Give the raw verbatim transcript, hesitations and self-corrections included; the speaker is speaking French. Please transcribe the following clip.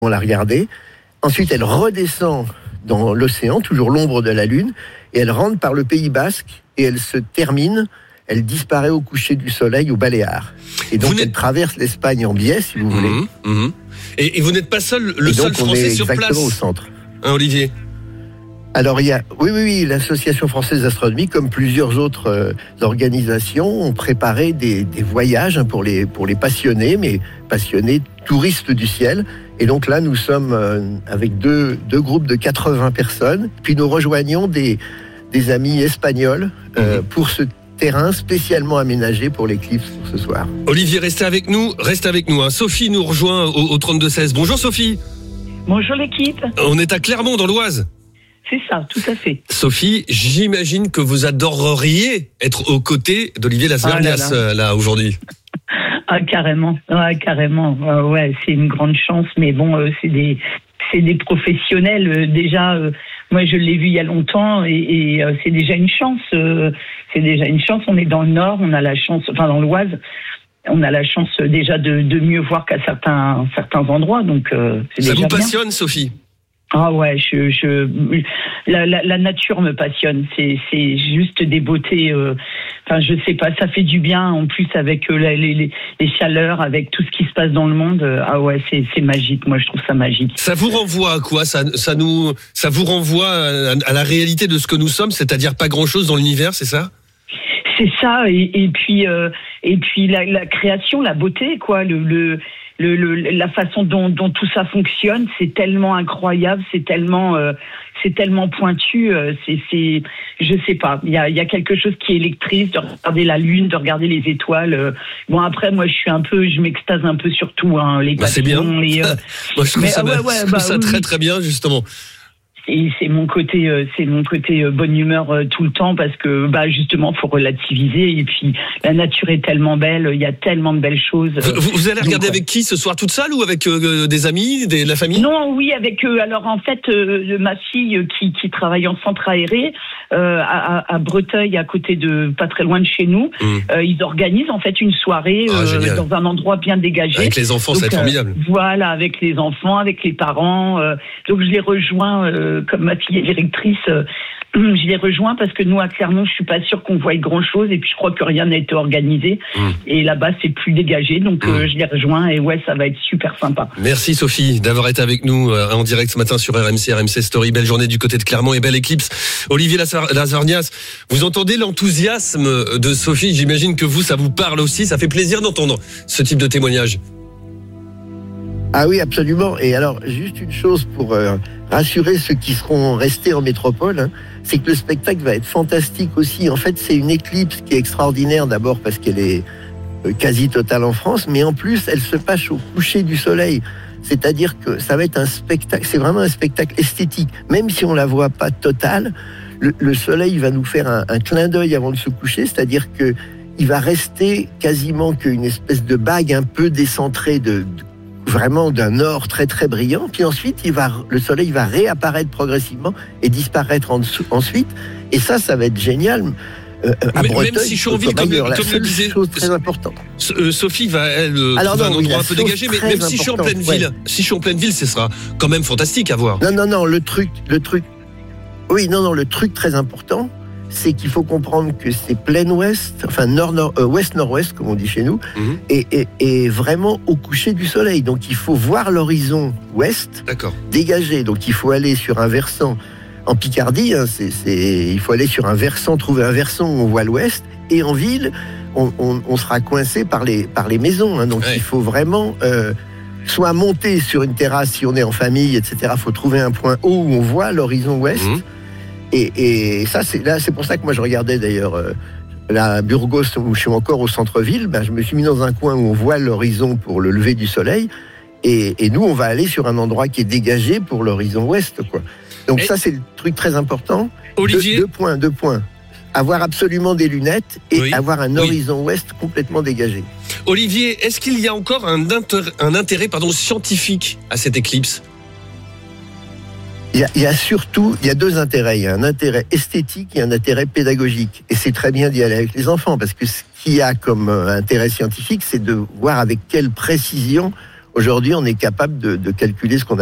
on l'a regardée. Ensuite, elle redescend dans l'océan, toujours l'ombre de la Lune, et elle rentre par le Pays Basque, et elle se termine, elle disparaît au coucher du soleil au Baléares. Et donc, elle traverse l'Espagne en biais, si vous voulez. Mmh, mmh. Et, et vous n'êtes pas seul, le et seul donc, Français sur place. Exactement au centre. Hein, Olivier ? Alors, il y a, oui, oui, oui, l'Association française d'astronomie, comme plusieurs autres euh, organisations, ont préparé des, des voyages hein, pour les, pour les passionnés, mais passionnés touristes du ciel. Et donc là, nous sommes euh, avec deux, deux groupes de quatre-vingts personnes. Puis nous rejoignons des, des amis espagnols euh, mmh. pour ce terrain spécialement aménagé pour l'éclipse pour ce soir. Olivier, restez avec nous, restez avec nous. Hein. Sophie nous rejoint au, au trente-deux seize. Bonjour Sophie. Bonjour l'équipe. On est à Clermont dans l'Oise. C'est ça, tout à fait. Sophie, j'imagine que vous adoreriez être aux côtés d'Olivier Lasvernias ah là, là. là aujourd'hui. Ah carrément, ah, carrément. Ah, ouais, c'est une grande chance, mais bon, euh, c'est des, c'est des professionnels. Euh, déjà, euh, moi je l'ai vu il y a longtemps et, et euh, c'est déjà une chance. Euh, c'est déjà une chance. On est dans le Nord, on a la chance, enfin dans l'Oise, on a la chance déjà de, de mieux voir qu'à certains, certains endroits. Donc, euh, c'est ça déjà vous passionne, bien. Sophie? Ah ouais, je, je, la, la, la nature me passionne. C'est, c'est juste des beautés. Euh, enfin, je sais pas, ça fait du bien. En plus, avec euh, les, les, les chaleurs, avec tout ce qui se passe dans le monde. Euh, ah ouais, c'est, c'est magique. Moi, je trouve ça magique. Ça vous renvoie à quoi? Ça, ça nous, ça vous renvoie à, à la réalité de ce que nous sommes, c'est-à-dire pas grand-chose dans l'univers, c'est ça? C'est ça. Et, et puis, euh, et puis la, la création, la beauté, quoi. Le, le Le, le, la façon dont, dont tout ça fonctionne, c'est tellement incroyable, c'est tellement, euh, c'est tellement pointu, euh, c'est, c'est, je sais pas, il y a, il y a quelque chose qui électrise de regarder la lune, de regarder les étoiles. Euh. Bon après, moi je suis un peu, je m'extase un peu sur tout, hein, les bah, passions, c'est bien. les. Euh, moi je trouve mais, ça, ouais, ouais, je trouve bah, ça oui, très oui. très bien justement. Et c'est mon côté, euh, c'est mon côté euh, bonne humeur euh, tout le temps parce que bah justement faut relativiser et puis la nature est tellement belle, il y a tellement de belles choses. Vous, vous allez regarder donc, avec qui ce soir, toute seule ou avec euh, des amis, des, de la famille? Non, oui, avec eux. Alors en fait, euh, ma fille qui, qui travaille en centre aéré euh, à, à Breteuil, à côté de, pas très loin de chez nous, mmh. euh, ils organisent en fait une soirée ah, euh, dans un endroit bien dégagé. Avec les enfants, donc, ça va être formidable. Euh, voilà, avec les enfants, avec les parents. Euh, donc je les rejoins. Euh, comme ma fille est directrice, euh, je les rejoins parce que nous à Clermont, je suis pas sûre qu'on voie grand chose et puis je crois que rien n'a été organisé mmh. et là-bas c'est plus dégagé, donc mmh. euh, je les rejoins et ouais, ça va être super sympa. Merci Sophie d'avoir été avec nous euh, en direct ce matin sur R M C, R M C Story. Belle journée du côté de Clermont et belle éclipse. Olivier Lasvernias, vous entendez l'enthousiasme de Sophie? J'imagine que vous, ça vous parle aussi. Ça fait plaisir d'entendre ce type de témoignage. Ah oui, absolument. Et alors, juste une chose pour euh, rassurer ceux qui seront restés en métropole, hein, c'est que le spectacle va être fantastique aussi. En fait, c'est une éclipse qui est extraordinaire, d'abord parce qu'elle est euh, quasi totale en France, mais en plus, elle se passe au coucher du soleil. C'est-à-dire que ça va être un spectacle, c'est vraiment un spectacle esthétique. Même si on la voit pas totale, le, le soleil va nous faire un, un clin d'œil avant de se coucher, c'est-à-dire que il va rester quasiment qu'une espèce de bague un peu décentrée de, de vraiment d'un or très très brillant, puis ensuite il va, le soleil va réapparaître progressivement et disparaître en dessous, ensuite, et ça, ça va être génial. Euh, à mais, Breteuil, même si je suis en ville, comme, la comme le disait chose très importante. Euh, Sophie va elle Alors trouver non, un oui, endroit un peu dégagé, mais même si je suis en pleine ville, ouais. si je suis en pleine ville, ce sera quand même fantastique à voir. Non, non, non, le truc, le truc, oui, non, non, le truc très important, c'est qu'il faut comprendre que c'est plein ouest, enfin nord, nord, euh, ouest, nord-ouest, comme on dit chez nous, mmh. et, et, et vraiment au coucher du soleil. Donc il faut voir l'horizon ouest D'accord. dégagé. Donc il faut aller sur un versant en Picardie. Hein, c'est, c'est, il faut aller sur un versant, trouver un versant où on voit l'ouest. Et en ville, on, on, on sera coincé par les par les maisons. Hein, donc ouais. il faut vraiment euh, soit monter sur une terrasse si on est en famille, et cetera. Il faut trouver un point haut où on voit l'horizon ouest. Mmh. Et, et ça, c'est là, c'est pour ça que moi je regardais d'ailleurs euh, la Burgos où je suis encore au centre-ville. Ben, je me suis mis dans un coin où on voit l'horizon pour le lever du soleil. Et, et nous, on va aller sur un endroit qui est dégagé pour l'horizon ouest, quoi. Donc et ça, c'est le truc très important. Olivier, deux, deux points, deux points. Avoir absolument des lunettes et oui. avoir un horizon oui. ouest complètement dégagé. Olivier, est-ce qu'il y a encore un intérêt, un intérêt pardon, scientifique à cette éclipse? Il y, a, il y a surtout, il y a deux intérêts. Il y a un intérêt esthétique et un intérêt pédagogique. Et c'est très bien d'y aller avec les enfants, parce que ce qu'il y a comme intérêt scientifique, c'est de voir avec quelle précision Aujourd'hui, on est capable de, de calculer ce qu'on